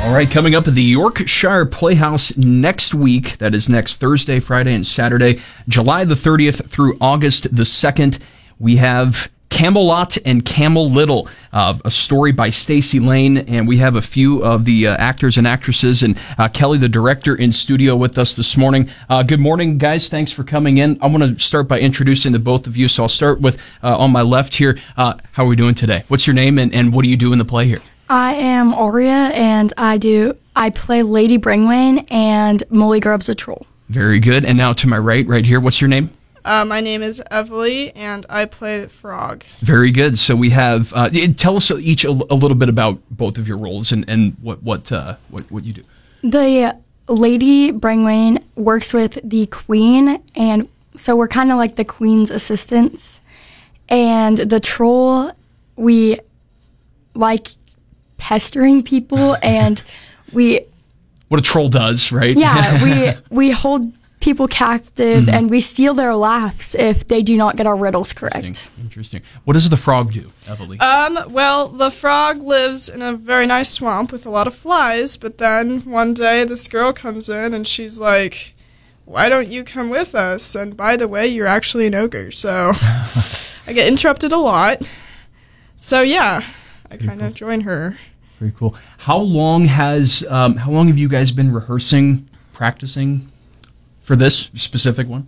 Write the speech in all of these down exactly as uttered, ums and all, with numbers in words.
All right, coming up at the Yorkshire Playhouse next week, that is next Thursday, Friday, and Saturday, July the thirtieth through August the second, we have Camelot and Camel Little, uh, a story by Stacey Lane, and we have a few of the uh, actors and actresses, and uh, Kelly, the director, in studio with us this morning. Uh, good morning, guys. Thanks for coming in. I want to start by introducing the both of you, so I'll start with uh, on my left here. Uh, how are we doing today? What's your name, and, and what do you do in the play here? I am Aria, and I do I play Lady Bringwain, and Molly Grubb's a troll. Very good. And now to my right, right here, what's your name? Uh, my name is Evely, and I play Frog. Very good. So we have, uh, tell us each a, a little bit about both of your roles and, and what what, uh, what what you do. The Lady Bringwain works with the Queen, and so we're kind of like the Queen's assistants. And the troll, we like pestering people, and we... What a troll does, right? Yeah, we we hold people captive, mm-hmm. and we steal their laughs if they do not get our riddles correct. Interesting. Interesting. What does the frog do, Evely? Um, well, the frog lives in a very nice swamp with a lot of flies, but then one day this girl comes in and she's like, why don't you come with us? And by the way, you're actually an ogre, so I get interrupted a lot. So yeah, I kind of cool. join her. Very cool. How long has, um, how long have you guys been rehearsing, practicing for this specific one?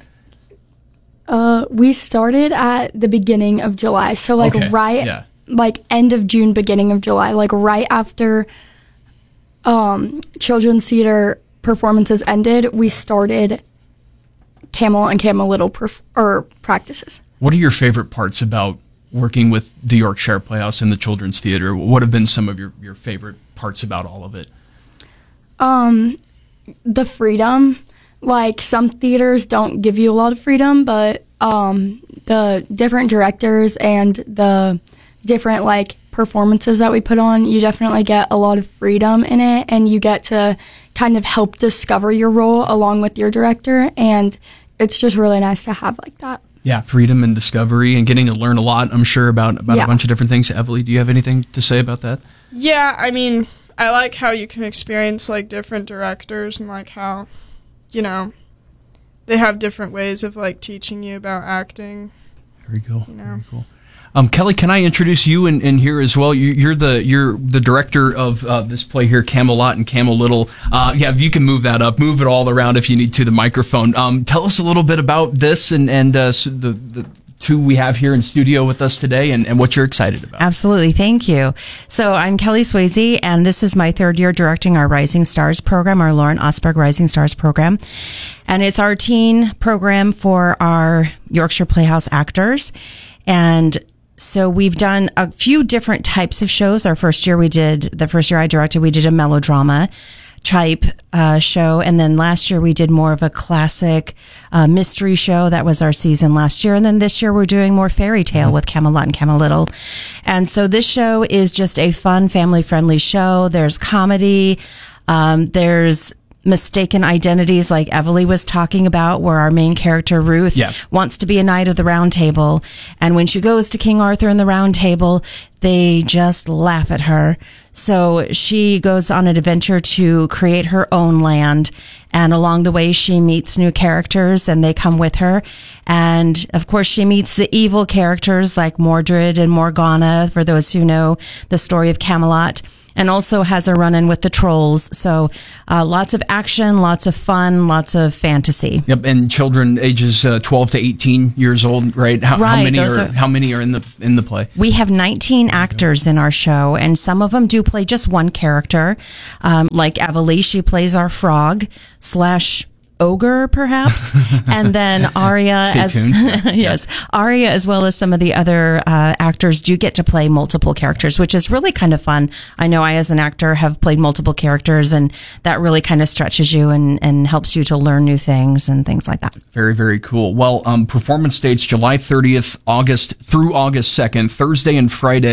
Uh, we started at the beginning of July, so like okay. right, yeah. like end of June, beginning of July, like right after um, children's theater performances ended, we started Camel and Camel Little perf- or practices. What are your favorite parts about working with the Yorkshire Playhouse and the Children's Theater? What have been some of your, your favorite parts about all of it? Um, the freedom. Like, some theaters don't give you a lot of freedom, but um, the different directors and the different, like, performances that we put on, you definitely get a lot of freedom in it, and you get to kind of help discover your role along with your director, and it's just really nice to have like that. Yeah, freedom and discovery and getting to learn a lot, I'm sure, about, about yeah. a bunch of different things. Evely, do you have anything to say about that? Yeah, I mean, I like how you can experience, like, different directors and, like, how, you know, they have different ways of, like, teaching you about acting. Very cool. You know? Very cool. Um, Kelly, can I introduce you in, in here as well? You, you're the you're the director of uh, this play here, Camelot and Camel Little. Uh, yeah, if you can move that up, move it all around if you need to, the microphone. Um, tell us a little bit about this and and uh, so the the two we have here in studio with us today, and, and what you're excited about. Absolutely, thank you. So I'm Kelly Swayze, and this is my third year directing our Rising Stars program, our Lauren Osberg Rising Stars program, and it's our teen program for our Yorkshire Playhouse actors, and so we've done a few different types of shows. Our first year we did, the first year I directed, we did a melodrama type uh, show. And then last year we did more of a classic uh, mystery show. That was our season last year. And then this year we're doing more fairy tale with Camelot and Camel Little. And so this show is just a fun, family-friendly show. There's comedy. Um, there's mistaken identities like Evely was talking about, where our main character Ruth yeah. wants to be a knight of the round table, and when she goes to King Arthur and the round table, they just laugh at her. So she goes on an adventure to create her own land, and along the way she meets new characters and they come with her, and of course she meets the evil characters like Mordred and Morgana, for those who know the story of Camelot, and also has a run-in with the trolls. So uh, lots of action, lots of fun, lots of fantasy. Yep, and children ages uh, twelve to eighteen years old, right? How, right, how many are, are how many are in the in the play? We have nineteen actors in our show, and some of them do play just one character. Um, like Evely, she plays our frog slash ogre, perhaps, and then Aria, Stay as tuned. yes, Aria, as well as some of the other uh, actors, do get to play multiple characters, which is really kind of fun. I know I, as an actor, have played multiple characters, and that really kind of stretches you and, and helps you to learn new things and things like that. Very, very cool. Well, um, performance dates July thirtieth, August through August second, Thursday and Friday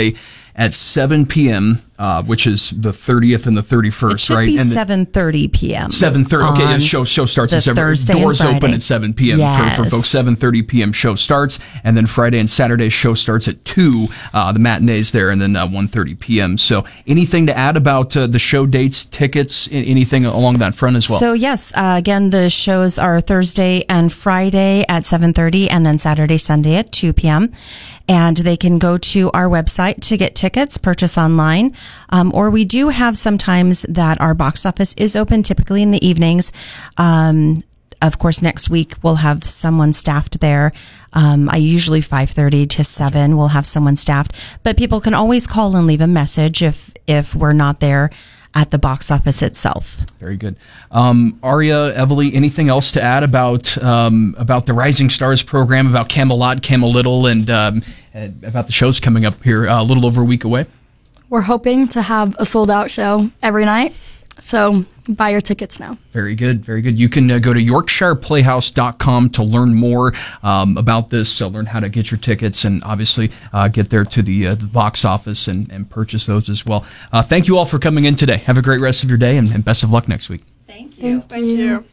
at seven p.m., uh, which is the thirtieth and the thirty-first, It should right? be And the- seven thirty p.m. seven thirty. Okay, on the show show starts the at seven. Thursday and Doors open Friday. at seven p.m. Yes. for, for folks. seven thirty p.m. show starts, and then Friday and Saturday show starts at two. Uh, the matinees there, and then uh, one thirty p.m. So, anything to add about uh, the show dates, tickets, a- anything along that front as well? So yes, uh, again, the shows are Thursday and Friday at seven thirty, and then Saturday, Sunday at two p.m. And they can go to our website to get tickets, purchase online, um, or we do have sometimes that our box office is open, typically in the evenings. Um, Of course, next week we'll have someone staffed there. Um, I usually five thirty to seven we'll have someone staffed, but people can always call and leave a message if, if we're not there at the box office itself. Very good. Um, Aria, Evely, anything else to add about um, about the Rising Stars program, about Camelot, Camel Little, and um, and about the shows coming up here uh, a little over a week away? We're hoping to have a sold out show every night. So buy your tickets now. Very good, very good. You can uh, go to yorkshire playhouse dot com to learn more um, about this, uh, learn how to get your tickets, and obviously uh, get there to the, uh, the box office and, and purchase those as well. Uh, thank you all for coming in today. Have a great rest of your day, and, and best of luck next week. Thank you. Thank, Thank you.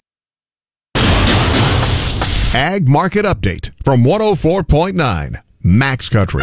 Ag Market Update from one oh four point nine Max Country.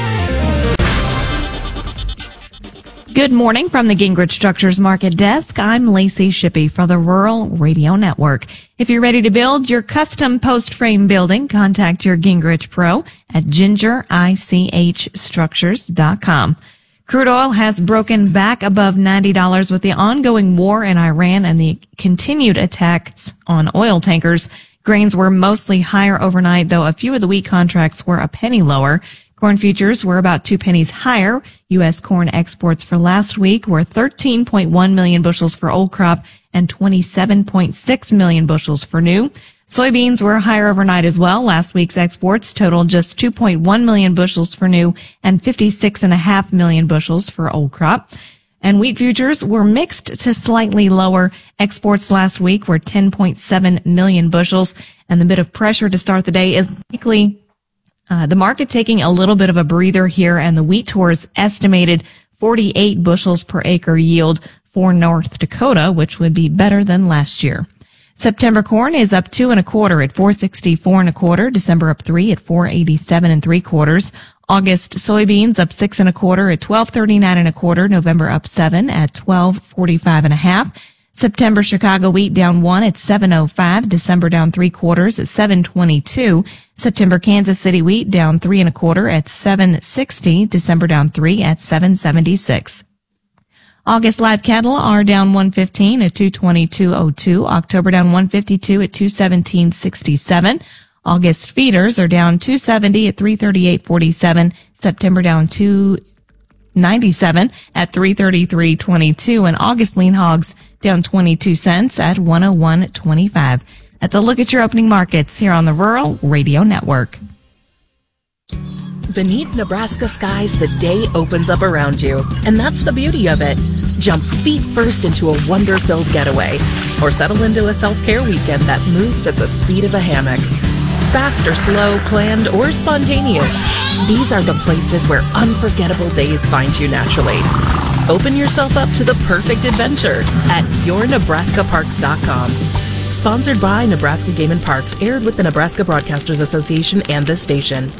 Good morning from the Gingrich Structures Market Desk. I'm Lacey Shippey for the Rural Radio Network. If you're ready to build your custom post frame building, contact your Gingrich Pro at ginger ich structures dot com. Crude oil has broken back above ninety dollars with the ongoing war in Iran and the continued attacks on oil tankers. Grains were mostly higher overnight, though a few of the wheat contracts were a penny lower. Corn futures were about two pennies higher. U S corn exports for last week were thirteen point one million bushels for old crop and twenty-seven point six million bushels for new. Soybeans were higher overnight as well. Last week's exports totaled just two point one million bushels for new and fifty-six point five million bushels for old crop. And wheat futures were mixed to slightly lower. Exports last week were ten point seven million bushels, and the bit of pressure to start the day is likely Uh, the market taking a little bit of a breather here, and the wheat tours estimated forty-eight bushels per acre yield for North Dakota, which would be better than last year. September corn is up two and a quarter at four sixty-four and a quarter. December up three at four eighty-seven and three quarters. August soybeans up six and a quarter at twelve thirty-nine and a quarter. November up seven at twelve forty-five and a half. September Chicago wheat down one at seven oh five. December down three quarters at seven twenty-two. September Kansas City wheat down three and a quarter at seven sixty. December down three at seven seventy-six. August live cattle are down one fifteen at two twenty-two oh two. October down one fifty-two at two seventeen sixty-seven. August feeders are down two seventy at three thirty-eight forty-seven. September down two ninety-seven at three thirty-three twenty-two, and August lean hogs down twenty-two cents at one oh one twenty-five. That's a look at your opening markets here on the Rural Radio Network. Beneath Nebraska skies, the day opens up around you, and that's the beauty of it. Jump feet first into a wonder-filled getaway, or settle into a self-care weekend that moves at the speed of a hammock. Fast or slow, planned or spontaneous, these are the places where unforgettable days find you naturally. Open yourself up to the perfect adventure at your nebraska parks dot com. Sponsored by Nebraska Game and Parks, aired with the Nebraska Broadcasters Association and this station.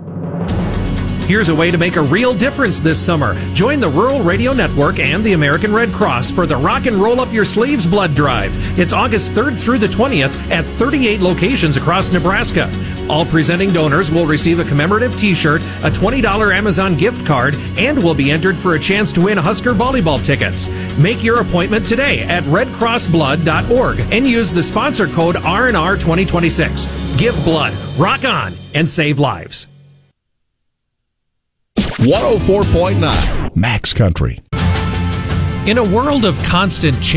Here's a way to make a real difference this summer. Join the Rural Radio Network and the American Red Cross for the Rock and Roll Up Your Sleeves Blood Drive. It's August third through the twentieth at thirty-eight locations across Nebraska. All presenting donors will receive a commemorative t-shirt, a twenty dollars Amazon gift card, and will be entered for a chance to win Husker volleyball tickets. Make your appointment today at red cross blood dot org and use the sponsor code R N R twenty twenty-six. Give blood, rock on, and save lives. one oh four point nine Max Country. In a world of constant change,